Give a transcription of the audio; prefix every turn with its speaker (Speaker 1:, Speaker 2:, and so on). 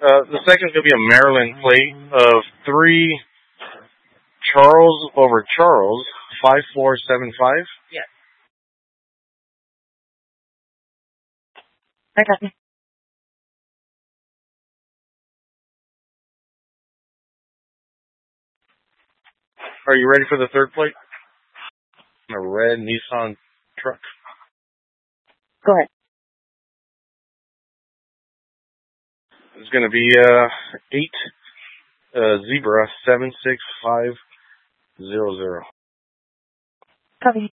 Speaker 1: The second is going to be a Maryland plate of 3 Charles over Charles, 5475.
Speaker 2: Yes.
Speaker 3: I got you.
Speaker 1: Are you ready for the third plate? A red Nissan truck.
Speaker 3: Go ahead.
Speaker 1: It's going to be 8 Zebra 76500.
Speaker 3: Copy.